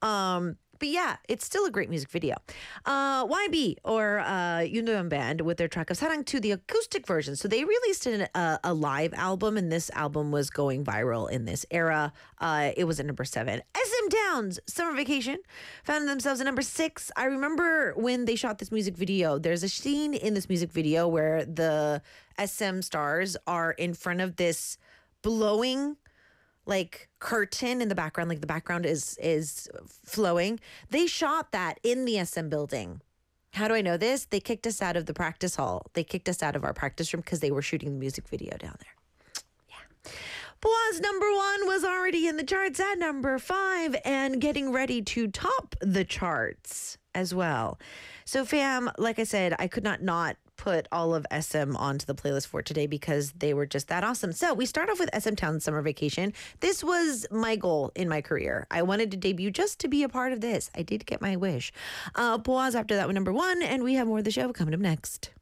But yeah, it's still a great music video. YB or Yoon Do-yeon Band with their track of Sarang 2, the acoustic version. So they released a live album, and this album was going viral in this era. It was at number 7. SM Towns, Summer Vacation, found themselves at number 6. I remember when they shot this music video, there's a scene in this music video where the SM stars are in front of this blowing like curtain in the background, like the background is flowing. They shot that in the SM building. How do I know this? They kicked us out of the practice hall. They kicked us out of our practice room because they were shooting the music video down there. Yeah. Boaz number 1 was already in the charts at number 5 and getting ready to top the charts as well. So fam, like I said, I could not put all of SM onto the playlist for today because they were just that awesome. So we start off with SM Town Summer Vacation. This was my goal in my career. I wanted to debut just to be a part of this. I did get my wish. Pause after that one, number 1, and we have more of the show coming up next.